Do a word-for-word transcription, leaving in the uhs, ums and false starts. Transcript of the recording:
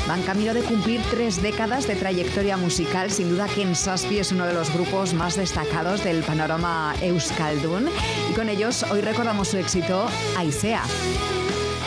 van camino de cumplir tres décadas de trayectoria musical. Sin duda Ken Zazpi es uno de los grupos más destacados del panorama euskaldun. Y con ellos hoy recordamos su éxito Aizea.